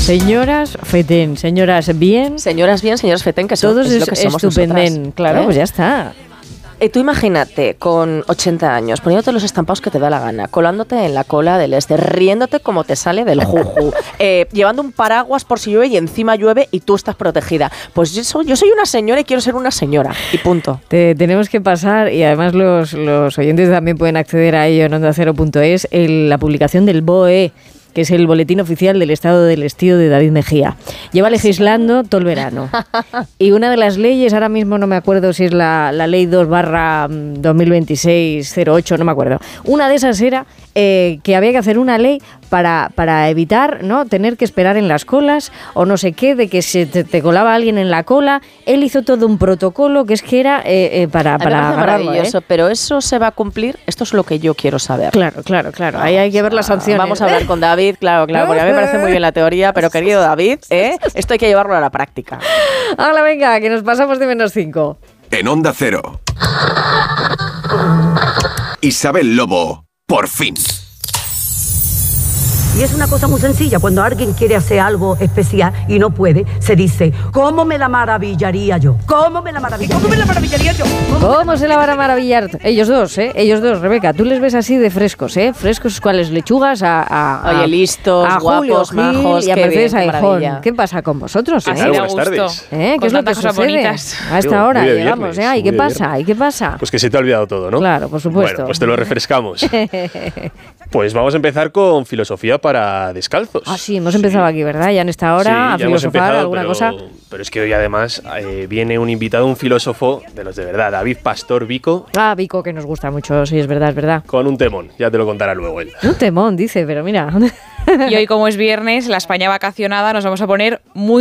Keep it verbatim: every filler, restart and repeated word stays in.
Señoras fetén, señoras bien. Señoras bien, señoras fetén, que son, todos es lo que somos estupenden. nosotras. Claro, ¿Eh? pues ya está. Eh, tú imagínate, con ochenta años, poniéndote los estampados que te da la gana, colándote en la cola del este, riéndote como te sale del juju, eh, llevando un paraguas por si llueve y encima llueve y tú estás protegida. Pues yo soy, yo soy una señora y quiero ser una señora. Y punto. Te, tenemos que pasar, y además los, los oyentes también pueden acceder a ello en onda cero punto es, el, la publicación del B O E, que es el Boletín Oficial del Estado del Estío de David Mejía. Lleva legislando todo el verano. Y una de las leyes, ahora mismo no me acuerdo si es la, la ley dos barra dos mil veintiséis cero ocho, no me acuerdo. Una de esas era eh, que había que hacer una ley para, para evitar, ¿no?, tener que esperar en las colas o no sé qué, de que se te, te colaba alguien en la cola. Él hizo todo un protocolo que es que era eh, eh, para, para agarrarlo, maravilloso, ¿eh? Pero eso se va a cumplir. Esto es lo que yo quiero saber. Claro, claro, claro. Ahí hay que ver las sanciones. Vamos a hablar con David, claro, claro, porque a mí me parece muy bien la teoría, pero querido David, ¿eh? Esto hay que llevarlo a la práctica. Ahora venga, que nos pasamos de menos cinco. En Onda Cero. Isabel Lobo, por fin. Y es una cosa muy sencilla, cuando alguien quiere hacer algo especial y no puede, se dice, ¿cómo me la maravillaría yo? ¿Cómo me la maravillaría, ¿Cómo me la maravillaría yo? ¿Cómo, ¿Cómo se la van a maravillar? Ellos dos, ¿eh? Ellos dos, Rebeca, tú les ves así de frescos, ¿eh? Frescos, ¿cuáles? Lechugas a, a, a Oye, listos, a guapos, Julio Gil majos, y a qué Mercedes bien, qué Aijón. maravilla. ¿Qué pasa con vosotros, eh? Así de a gusto. ¿Eh? ¿Qué Con es lo que tantas cosas sucede? bonitas. A esta hora Muy de llegamos, viernes, ¿eh? ¿Y muy qué de pasa? viernes. ¿Y qué pasa? Pues que se te ha olvidado todo, ¿no? Claro, por supuesto. Bueno, pues te lo refrescamos. Pues vamos a empezar con filosofía para descalzos. Ah, sí, hemos empezado aquí, ¿verdad? Ya en esta hora Sí, a ya hemos filosofar empezado, alguna pero, cosa. Pero es que hoy además eh, viene un invitado, un filósofo de los de verdad, David Pastor Vico, Ah, Vico, que nos gusta mucho, sí, es verdad, es verdad. con un temón. Ya te lo contará luego él. Un temón, dice, pero mira. Y hoy, como es viernes, la España vacacionada, nos vamos a poner muy